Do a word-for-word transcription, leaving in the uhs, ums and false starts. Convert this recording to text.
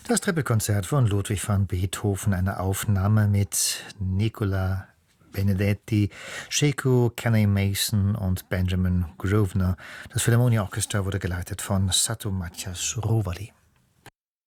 Das Trippelkonzert von Ludwig van Beethoven, eine Aufnahme mit Nicola Benedetti, Sheku Kenny Mason und Benjamin Grosvenor. Das Philharmonia Orchestra wurde geleitet von Satu Mathias Rovali.